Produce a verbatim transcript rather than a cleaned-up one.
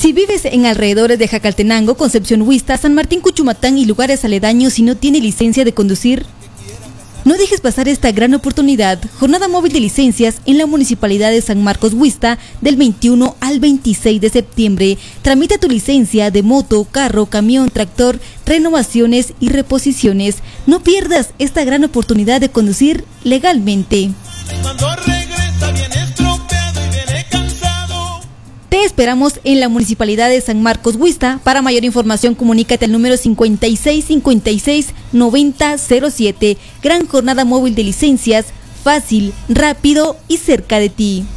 Si vives en alrededores de Jacaltenango, Concepción Huista, San Martín Cuchumatán y lugares aledaños y no tiene licencia de conducir, no dejes pasar esta gran oportunidad. Jornada móvil de licencias en la Municipalidad de San Marcos Huista del veintiuno al veintiséis de septiembre. Tramita tu licencia de moto, carro, camión, tractor, renovaciones y reposiciones. No pierdas esta gran oportunidad de conducir legalmente. Te esperamos en la Municipalidad de San Marcos Huista. Para mayor información, comunícate al número cincuenta y seis cincuenta y seis noventa cero siete. Gran jornada móvil de licencias, fácil, rápido y cerca de ti.